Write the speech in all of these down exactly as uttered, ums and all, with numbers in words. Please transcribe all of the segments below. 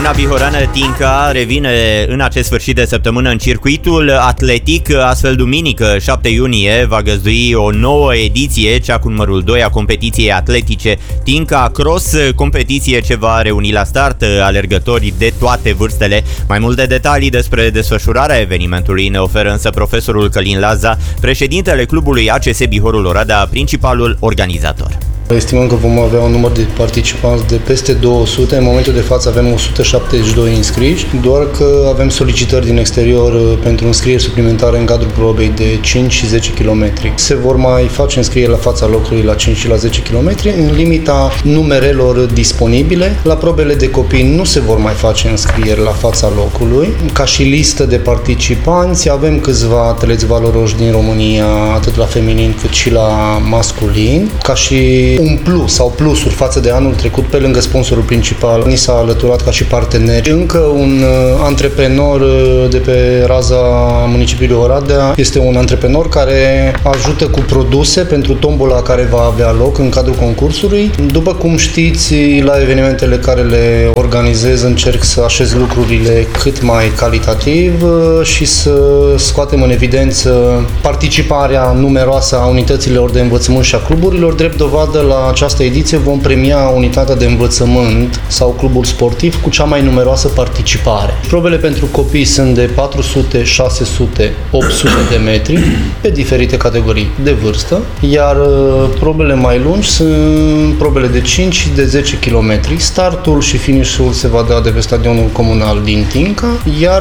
Săptămâna bihoreană Tinca revine în acest sfârșit de săptămână în circuitul atletic, astfel duminică șapte iunie va găzdui o nouă ediție, cea cu numărul doi a competiției atletice Tinca Cross, competiție ce va reuni la start alergători de toate vârstele. Mai multe detalii despre desfășurarea evenimentului ne oferă însă profesorul Călin Laza, președintele clubului A C S Bihorul Oradea, principalul organizator. Estimăm că vom avea un număr de participanți de peste două sute, în momentul de față avem o sută șaptezeci și doi înscriși, doar că avem solicitări din exterior pentru înscrieri suplimentare în cadrul probei de cinci și zece kilometri. Se vor mai face înscrieri la fața locului la cinci și la zece kilometri, în limita numerelor disponibile. La probele de copii nu se vor mai face înscrieri la fața locului. Ca și listă de participanți avem câțiva atleți valoroși din România, atât la feminin cât și la masculin. Ca și un plus sau plusuri față de anul trecut, pe lângă sponsorul principal, ni s-a alăturat ca și parteneri încă un antreprenor de pe raza municipiului Oradea. Este un antreprenor care ajută cu produse pentru tombola care va avea loc în cadrul concursului. După cum știți, la evenimentele care le organizez încerc să așez lucrurile cât mai calitativ și să scoatem în evidență participarea numeroasă a unităților de învățământ și a cluburilor. Drept dovadă, la această ediție vom premia unitatea de învățământ sau clubul sportiv cu cea mai numeroasă participare. Probele pentru copii sunt de patru sute, șase sute, opt sute de metri pe diferite categorii de vârstă, iar probele mai lungi sunt probele de cinci și de zece kilometri. Startul și finish-ul se va da de pe stadionul comunal din Tinca, iar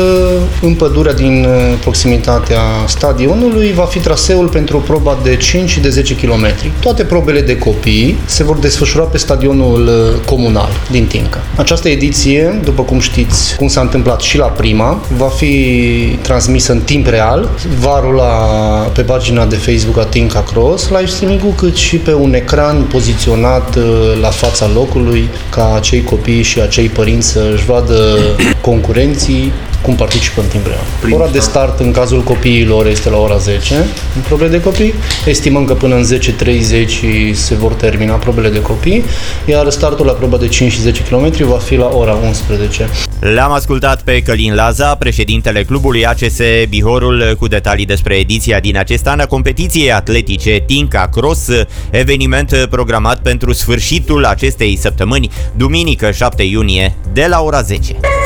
în pădurea din proximitatea stadionului va fi traseul pentru proba de cinci și de zece kilometri. Toate probele de copii se vor desfășura pe stadionul comunal din Tinca. Această ediție, după cum știți, cum s-a întâmplat și la prima, va fi transmisă în timp real, va rula pe pagina de Facebook a Tinca Cross live streaming-ul, cât și pe un ecran poziționat la fața locului, ca acei copii și acei părinți să-și vadă concurenții cum participă în timp real. Ora de start în cazul copiilor este la ora zece, în probele de copii. Estimăm că până în zece treizeci se vor termina probele de copii, iar startul la proba de cinci și zece kilometri va fi la ora unsprezece. L-am ascultat pe Călin Laza, președintele clubului A C S Bihorul, cu detalii despre ediția din acest an a competiției atletice Tinca Cross, eveniment programat pentru sfârșitul acestei săptămâni, duminică șapte iunie, de la ora zece.